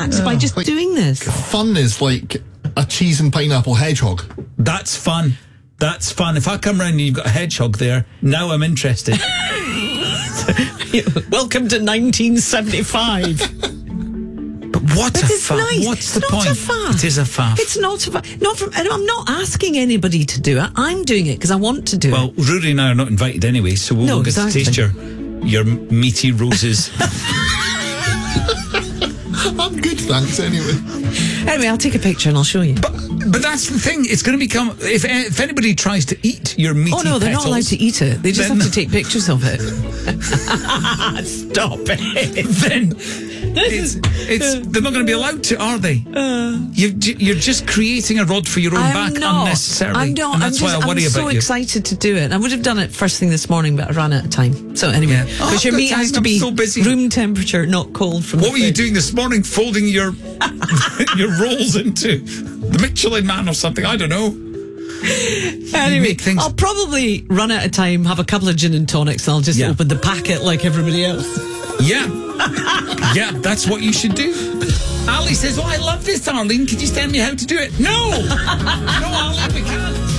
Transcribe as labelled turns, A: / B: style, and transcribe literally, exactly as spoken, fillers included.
A: relax oh, by just
B: like,
A: doing this.
B: Fun is like a cheese and pineapple hedgehog.
C: That's fun. That's fun. If I come round and you've got a hedgehog there, now I'm interested.
A: Welcome to nineteen seventy-five.
C: But what
A: but
C: a
A: it's
C: faff.
A: Nice.
C: What's
A: it's
C: the
A: not
C: point?
A: A faff.
C: It is a faff.
A: It's not a faff. Not from, and I'm not asking anybody to do it. I'm doing it because I want to do
C: well,
A: it.
C: Well, Rory and I are not invited anyway, so we'll,
A: no,
C: we'll get
A: exactly.
C: to taste your, your meaty roses.
B: I'm good, thanks, anyway.
A: Anyway, I'll take a picture and I'll show you.
C: But but that's the thing. It's going to become... If if anybody tries to eat your meaty
A: Oh, no, they're
C: petals,
A: not allowed to eat it. They just
C: then,
A: have to take pictures of it.
C: Stop it. Then it's, it's, they're not going to be allowed to, are they? Uh, you, you're just creating a rod for your own
A: I'm
C: back
A: not.
C: unnecessarily.
A: I'm not.
C: And that's
A: I'm just,
C: why I worry
A: I'm
C: about
A: so
C: you.
A: excited to do it. I would have done it first thing this morning, but I ran out of time. So anyway,
C: Yeah.
A: because
C: Oh,
A: your meat
C: time.
A: has to
C: I'm
A: be
C: so busy.
A: room temperature, not cold from
C: What
A: the
C: were you
A: fridge.
C: doing this morning? Folding your your rolls into the Michelin Man or something? I don't know.
A: Anyway,
C: make things-
A: I'll probably run out of time, have a couple of gin and tonics, and I'll just
C: Yeah.
A: open the packet like everybody else.
C: Yeah. Yeah, that's what you should do. Ali says, oh, I love this, Arlene. Could you tell me how to do it? No! No, Arlene, we can't.